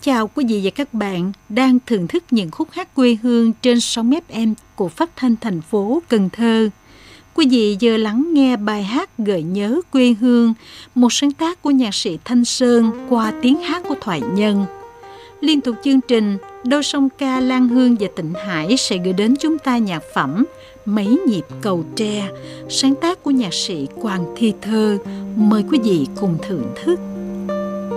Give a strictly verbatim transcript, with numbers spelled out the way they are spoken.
chào quý vị và các bạn đang thưởng thức những khúc hát quê hương trên sóng ép em của Phát thanh thành phố Cần Thơ. Quý vị vừa lắng nghe bài hát Gợi nhớ quê hương, một sáng tác của nhạc sĩ Thanh Sơn qua tiếng hát của Thoại Nhân. Liên tục chương trình, đôi song ca Lan Hương và Tịnh Hải sẽ gửi đến chúng ta nhạc phẩm Mấy nhịp cầu tre, sáng tác của nhạc sĩ Quang Thi Thơ. Mời quý vị cùng thưởng thức.